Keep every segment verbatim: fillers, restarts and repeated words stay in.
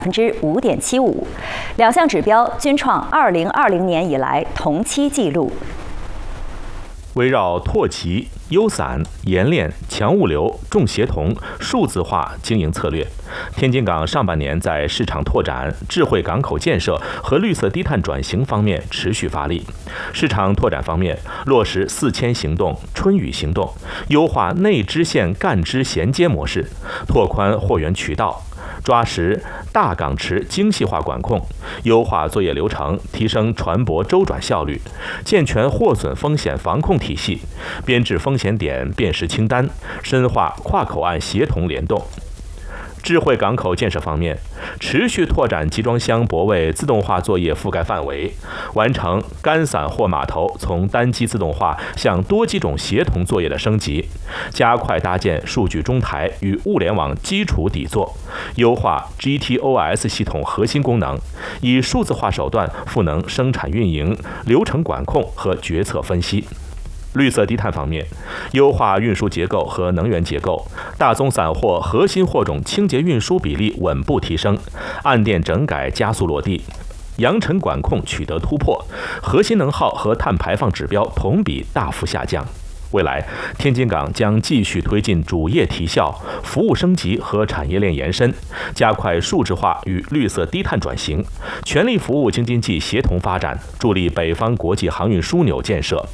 百分之五点七五，两项指标均创二零二零年以来同期纪录。 围绕拓集、优散、冶炼、强物流、重协同、数字化经营策略，天津港上半年在市场拓展、智慧港口建设和绿色低碳转型方面持续发力。市场拓展方面，落实四千行动、春雨行动，优化内支线干支衔接模式，拓宽货源渠道。抓实大港池精细化管控，优化作业流程，提升船舶周转效率，健全货损风险防控体系，编制风险点辨识清单，深化跨口岸协同联动。智慧港口建设方面，持续拓展集装箱泊位自动化作业覆盖范围，完成干散货码头从单机自动化向多机种协同作业的升级，加快搭建数据中台与物联网基础底座，优化 G T O S 系统核心功能，以数字化手段赋能生产运营、流程管控和决策分析。绿色低碳方面，优化运输结构和能源结构，大宗散货核心货种清洁运输比例稳步提升，岸电整改加速落地，扬尘管控取得突破，核心能耗和碳排放指标同比大幅下降。未来，天津港将继续推进主业提效、服务升级和产业链延伸，加快数字化与绿色低碳转型，全力服务京津冀协同发展，助力北方国际航运枢纽建设。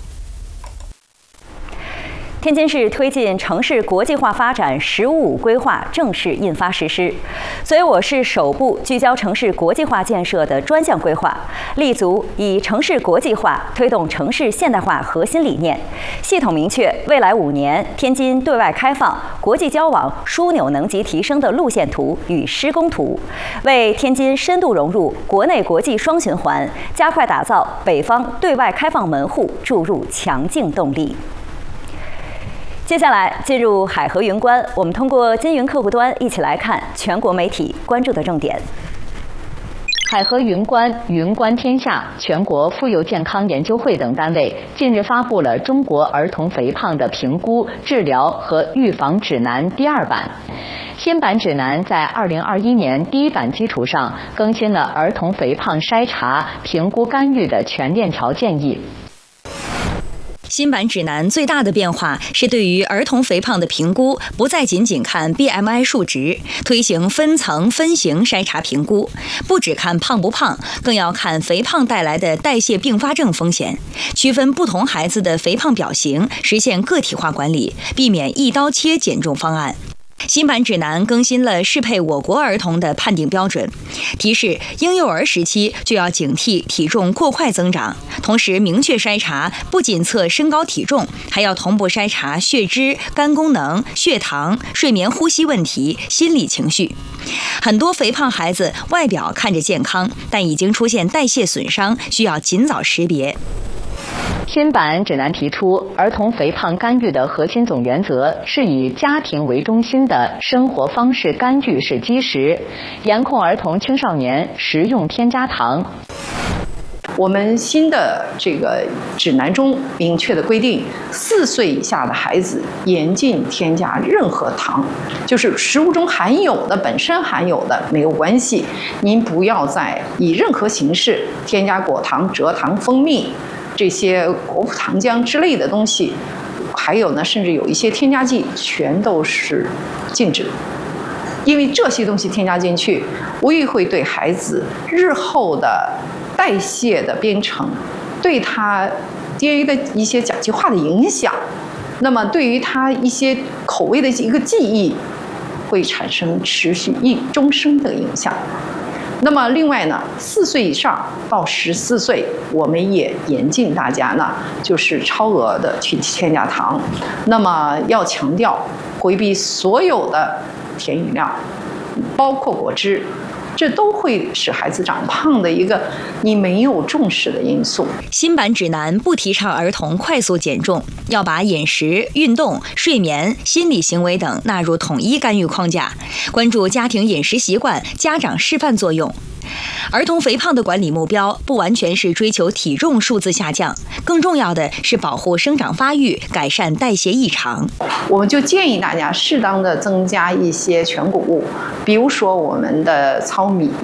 天津市推进城市国际化发展“十五五”规划正式印发实施，作为我市首部聚焦城市国际化建设的专项规划，立足以城市国际化推动城市现代化核心理念，系统明确未来五年天津对外开放、国际交往枢纽能级提升的路线图与施工图，为天津深度融入国内国际双循环、加快打造北方对外开放门户注入强劲动力。接下来进入海河云观，我们通过金云客户端一起来看全国媒体关注的重点。 海河云观、云观天下、全国妇幼健康研究会等单位近日发布了《中国儿童肥胖的评估、治疗和预防指南》第二版。新版指南在二零二一年第一版基础上更新了儿童肥胖筛查、评估、干预的全链条建议。 新版指南最大的变化是对于儿童肥胖的评估不再仅仅看 B M I 数值，推行分层分型筛查评估，不只看胖不胖，更要看肥胖带来的代谢并发症风险，区分不同孩子的肥胖表型，实现个体化管理，避免一刀切减重方案。新版指南更新了适配我国儿童的判定标准，提示婴幼儿时期就要警惕体重过快增长，同时明确筛查不仅测身高体重，还要同步筛查血脂、肝功能、血糖、睡眠呼吸问题、心理情绪。很多肥胖孩子外表看着健康，但已经出现代谢损伤，需要尽早识别。 新版指南提出，儿童肥胖干预的核心总原则是以家庭为中心的生活方式干预是基石，严控儿童青少年食用添加糖。 我们新的这个指南中明确的规定，四岁以下的孩子严禁添加任何糖，就是食物中含有的本身含有的没有关系，您不要再以任何形式添加果糖、蔗糖、蜂蜜这些果脯糖浆之类的东西，还有呢，甚至有一些添加剂全都是禁止的，因为这些东西添加进去，无疑会对孩子日后的代谢的编程，对他 D N A 的一些甲基化的影响，那么对于他一些口味的一个记忆，会产生持续一终生的影响。那么另外呢，四岁以上到十四岁，我们也严禁大家呢，就是超额的去添加糖。那么要强调回避所有的甜饮料，包括果汁，这都会使孩子长胖的一个你没有重视的因素。 新版指南不提倡儿童快速减重，要把饮食、运动、睡眠、心理行为等纳入统一干预框架，关注家庭饮食习惯、家长示范作用。儿童肥胖的管理目标不完全是追求体重数字下降，更重要的是保护生长发育，改善代谢异常。 我们就建议大家适当的增加一些全谷物，比如说我们的糙米